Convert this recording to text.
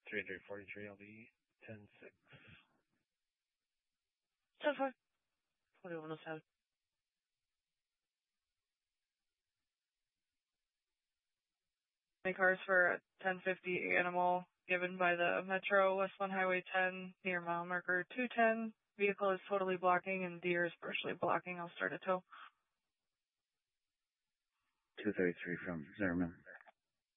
3343 LD 10-6. 10-5. 2107. Any cars for 1050 animal given by the Metro Westland Highway 10 near mile marker 210. Vehicle is totally blocking and deer is partially blocking. I'll start a tow. 233 from Zimmerman.